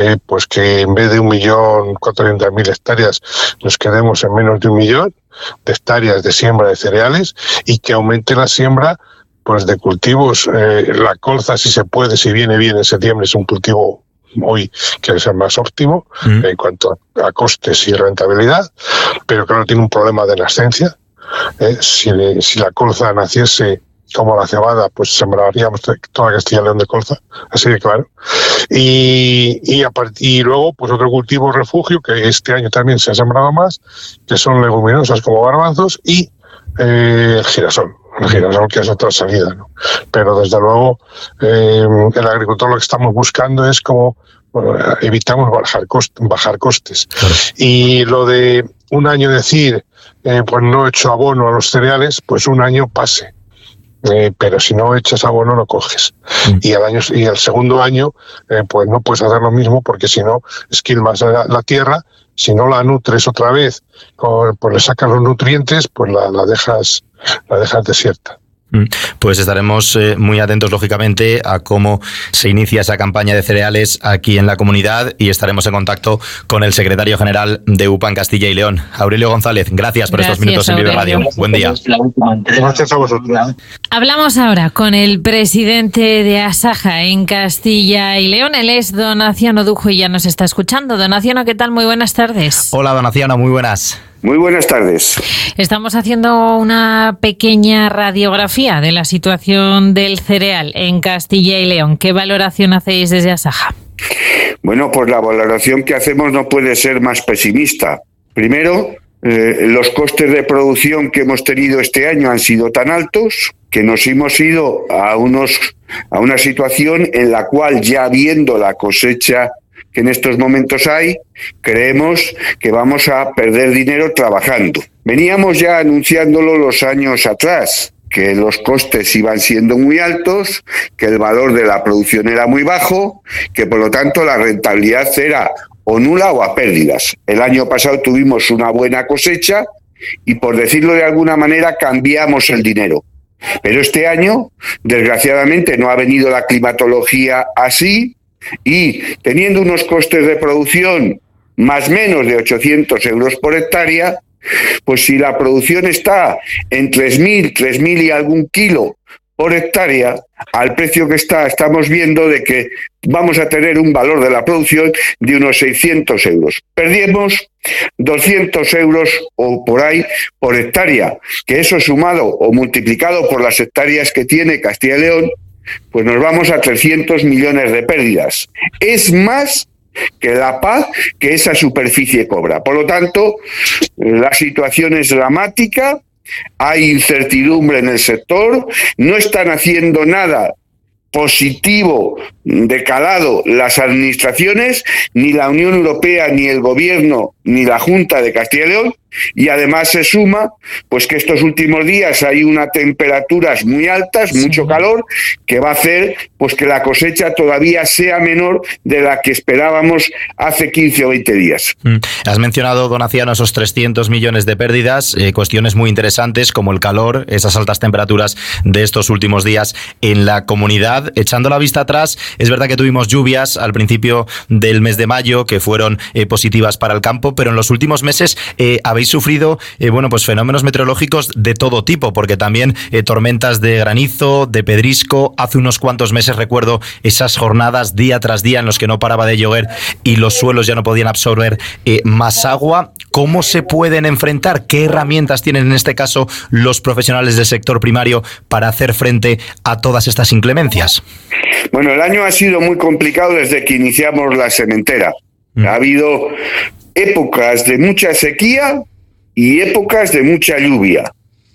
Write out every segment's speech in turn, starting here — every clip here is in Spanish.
pues que en vez de 1.400.000 hectáreas nos quedemos en menos de 1 millón de hectáreas de siembra de cereales, y que aumente la siembra pues de cultivos. La colza, si se puede, si viene bien en septiembre, es un cultivo hoy que es el más óptimo en cuanto a costes y rentabilidad, pero claro, tiene un problema de nascencia. Si la colza naciese como la cebada, pues sembraríamos toda Castilla y León de colza, así de claro. Y luego, pues otro cultivo refugio, que este año también se ha sembrado más, que son leguminosas como garbanzos y el girasol, que es otra salida, ¿no? Pero desde luego, el agricultor lo que estamos buscando es como evitamos bajar costes. Claro. Y lo de un año decir, pues no he hecho abono a los cereales, pues un año pase. Pero si no echas abono no coges. Y el segundo año pues no puedes hacer lo mismo, porque si no esquilmas la tierra. Si no la nutres otra vez, pues le sacas los nutrientes, pues la dejas desierta. Pues estaremos muy atentos, lógicamente, a cómo se inicia esa campaña de cereales aquí en la comunidad, y estaremos en contacto con el secretario general de UPA en Castilla y León, Aurelio González. Gracias por estos minutos en Vive Radio. Buen día. Gracias a vosotros. Hablamos ahora con el presidente de Asaja en Castilla y León. Él es Donaciano Dujo y ya nos está escuchando. Donaciano, ¿qué tal? Muy buenas tardes. Hola, Donaciano, muy buenas. Muy buenas tardes. Estamos haciendo una pequeña radiografía de la situación del cereal en Castilla y León. ¿Qué valoración hacéis desde Asaja? Bueno, pues la valoración que hacemos no puede ser más pesimista. Primero, los costes de producción que hemos tenido este año han sido tan altos que nos hemos ido a una situación en la cual, ya viendo la cosecha que en estos momentos hay, creemos que vamos a perder dinero trabajando. Veníamos ya anunciándolo los años atrás, que los costes iban siendo muy altos, que el valor de la producción era muy bajo, que por lo tanto la rentabilidad era o nula o a pérdidas. El año pasado tuvimos una buena cosecha y, por decirlo de alguna manera, cambiamos el dinero. Pero este año, desgraciadamente, no ha venido la climatología así, y teniendo unos costes de producción más o menos de 800 euros por hectárea, pues si la producción está en 3.000 y algún kilo por hectárea, al precio que estamos viendo de que vamos a tener un valor de la producción de unos 600 euros. Perdimos 200 euros o por ahí por hectárea, que eso sumado o multiplicado por las hectáreas que tiene Castilla y León, pues nos vamos a 300 millones de pérdidas. Es más que la PAC que esa superficie cobra. Por lo tanto, la situación es dramática, hay incertidumbre en el sector, no están haciendo nada positivo de calado las administraciones, ni la Unión Europea, ni el Gobierno, ni la Junta de Castilla y León, y además se suma pues que estos últimos días hay unas temperaturas muy altas, mucho calor, que va a hacer pues que la cosecha todavía sea menor de la que esperábamos hace 15 o 20 días. Has mencionado, Donaciano, esos 300 millones de pérdidas, cuestiones muy interesantes como el calor, esas altas temperaturas de estos últimos días en la comunidad. Echando la vista atrás, es verdad que tuvimos lluvias al principio del mes de mayo que fueron positivas para el campo, pero en los últimos meses habéis sufrido pues fenómenos meteorológicos de todo tipo, porque también tormentas de granizo, de pedrisco. Hace unos cuantos meses recuerdo esas jornadas día tras día en los que no paraba de llover y los suelos ya no podían absorber más agua. ¿Cómo se pueden enfrentar? ¿Qué herramientas tienen en este caso los profesionales del sector primario para hacer frente a todas estas inclemencias? Bueno, el año ha sido muy complicado desde que iniciamos la sementera. Ha habido épocas de mucha sequía y épocas de mucha lluvia.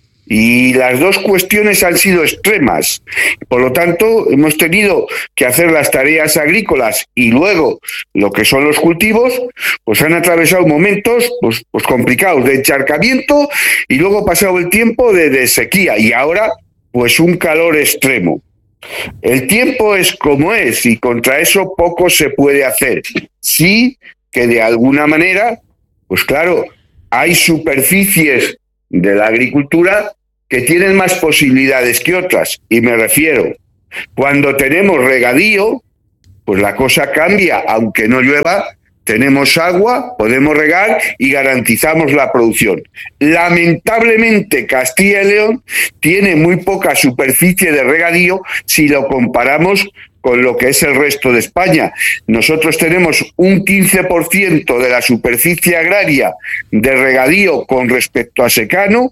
Y las dos cuestiones han sido extremas. Por lo tanto, hemos tenido que hacer las tareas agrícolas y luego lo que son los cultivos, pues han atravesado momentos pues complicados de encharcamiento y luego pasado el tiempo de sequía y ahora pues un calor extremo. El tiempo es como es y contra eso poco se puede hacer. Sí que de alguna manera, pues claro, hay superficies de la agricultura que tienen más posibilidades que otras, y me refiero, cuando tenemos regadío, pues la cosa cambia. Aunque no llueva, tenemos agua, podemos regar y garantizamos la producción. Lamentablemente, Castilla y León tiene muy poca superficie de regadío si lo comparamos con lo que es el resto de España. Nosotros tenemos un 15% de la superficie agraria de regadío con respecto a secano,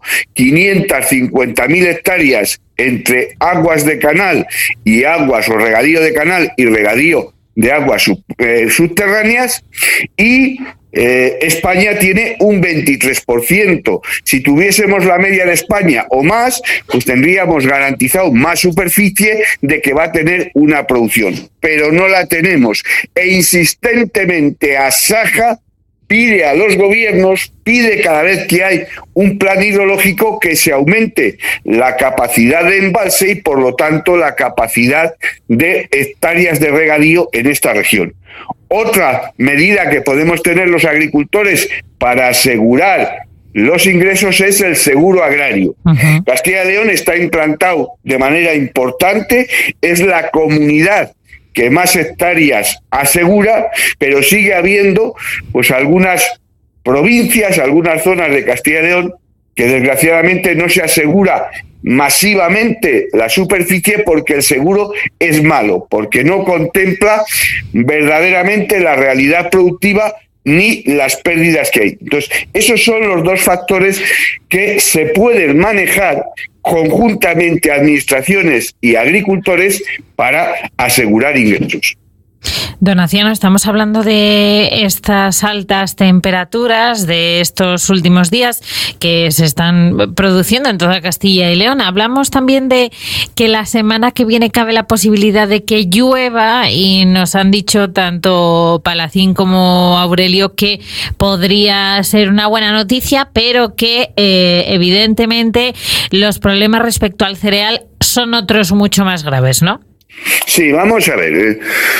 550.000 hectáreas entre aguas de canal y aguas o regadío de canal y regadío de aguas subterráneas, y España tiene un 23%. Si tuviésemos la media de España o más, pues tendríamos garantizado más superficie de que va a tener una producción, pero no la tenemos. E insistentemente Asaja pide a los gobiernos, pide cada vez que hay un plan hidrológico que se aumente la capacidad de embalse y por lo tanto la capacidad de hectáreas de regadío en esta región. Otra medida que podemos tener los agricultores para asegurar los ingresos es el seguro agrario. Uh-huh. Castilla y León está implantado de manera importante, es la comunidad que más hectáreas asegura, pero sigue habiendo pues algunas provincias, algunas zonas de Castilla y León que desgraciadamente no se asegura masivamente la superficie porque el seguro es malo, porque no contempla verdaderamente la realidad productiva ni las pérdidas que hay. Entonces, esos son los dos factores que se pueden manejar conjuntamente administraciones y agricultores para asegurar ingresos. Donaciano, estamos hablando de estas altas temperaturas de estos últimos días que se están produciendo en toda Castilla y León. Hablamos también de que la semana que viene cabe la posibilidad de que llueva y nos han dicho tanto Palacín como Aurelio que podría ser una buena noticia, pero que evidentemente los problemas respecto al cereal son otros mucho más graves, ¿no? Sí, vamos a ver.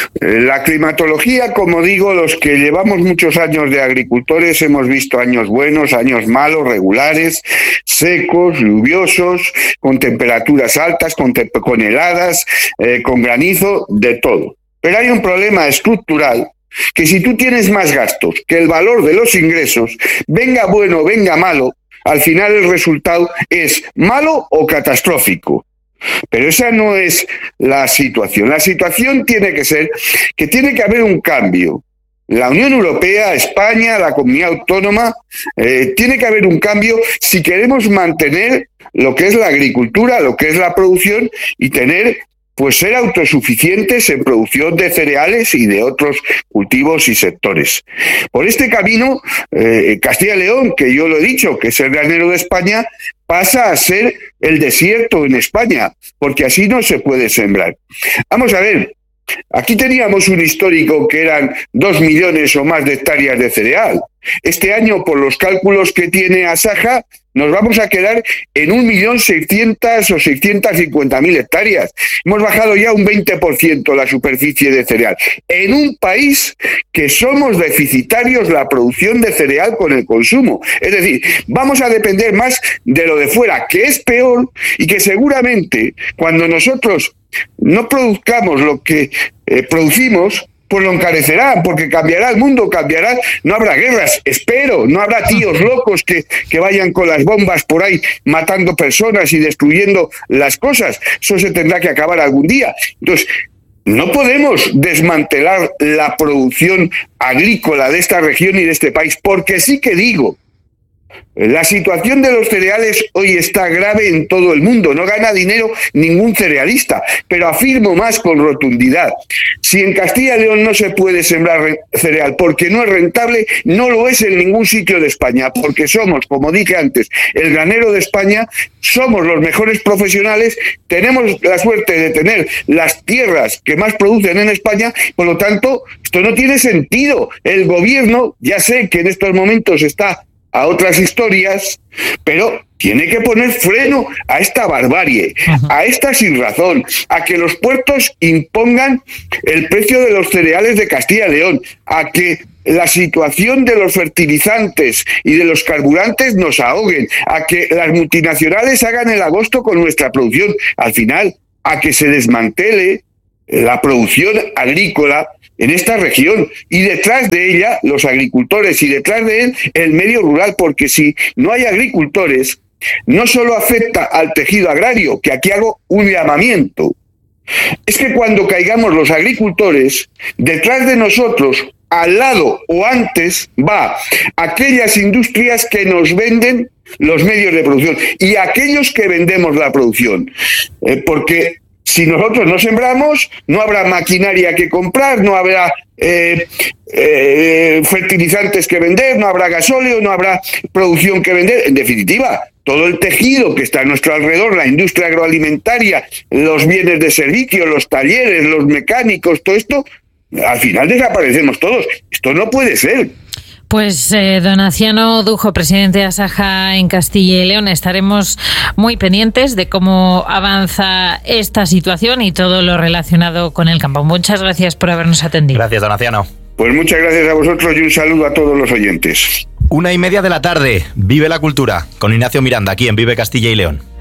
La climatología, como digo, los que llevamos muchos años de agricultores hemos visto años buenos, años malos, regulares, secos, lluviosos, con temperaturas altas, con heladas, con granizo, de todo. Pero hay un problema estructural que si tú tienes más gastos que el valor de los ingresos, venga bueno, venga malo, al final el resultado es malo o catastrófico. Pero esa no es la situación. La situación tiene que ser que tiene que haber un cambio. La Unión Europea, España, la comunidad autónoma, tiene que haber un cambio si queremos mantener lo que es la agricultura, lo que es la producción y tener, pues ser autosuficientes en producción de cereales y de otros cultivos y sectores. Por este camino, Castilla y León, que yo lo he dicho, que es el granero de España, pasa a ser el desierto en España, porque así no se puede sembrar. Vamos a ver, aquí teníamos un histórico que eran 2 millones o más de hectáreas de cereal. Este año, por los cálculos que tiene Asaja, nos vamos a quedar en 1.600.000 o 650.000 hectáreas. Hemos bajado ya un 20% la superficie de cereal. En un país que somos deficitarios la producción de cereal con el consumo. Es decir, vamos a depender más de lo de fuera, que es peor y que seguramente cuando nosotros no produzcamos lo que producimos, pues lo encarecerán, porque cambiará el mundo, cambiará, no habrá guerras, espero, no habrá tíos locos que vayan con las bombas por ahí matando personas y destruyendo las cosas. Eso se tendrá que acabar algún día. Entonces, no podemos desmantelar la producción agrícola de esta región y de este país, porque sí que digo, la situación de los cereales hoy está grave en todo el mundo. No gana dinero ningún cerealista, pero afirmo más con rotundidad. Si en Castilla y León no se puede sembrar cereal porque no es rentable, no lo es en ningún sitio de España, porque somos, como dije antes, el granero de España, somos los mejores profesionales, tenemos la suerte de tener las tierras que más producen en España, por lo tanto, esto no tiene sentido. El gobierno, ya sé que en estos momentos está a otras historias, pero tiene que poner freno a esta barbarie, a esta sinrazón, a que los puertos impongan el precio de los cereales de Castilla y León, a que la situación de los fertilizantes y de los carburantes nos ahoguen, a que las multinacionales hagan el agosto con nuestra producción, al final, a que se desmantele la producción agrícola en esta región, y detrás de ella los agricultores, y detrás de él el medio rural, porque si no hay agricultores, no solo afecta al tejido agrario, que aquí hago un llamamiento, es que cuando caigamos los agricultores, detrás de nosotros, al lado o antes, va aquellas industrias que nos venden los medios de producción y aquellos que vendemos la producción, porque si nosotros no sembramos, no habrá maquinaria que comprar, no habrá fertilizantes que vender, no habrá gasóleo, no habrá producción que vender. En definitiva, todo el tejido que está a nuestro alrededor, la industria agroalimentaria, los bienes de servicio, los talleres, los mecánicos, todo esto, al final desaparecemos todos. Esto no puede ser. Pues don Aciano Dujo, presidente de Asaja en Castilla y León, estaremos muy pendientes de cómo avanza esta situación y todo lo relacionado con el campo. Muchas gracias por habernos atendido. Gracias, don Aciano. Pues muchas gracias a vosotros y un saludo a todos los oyentes. 1:30 p.m, Vive la Cultura, con Ignacio Miranda, aquí en Vive Castilla y León.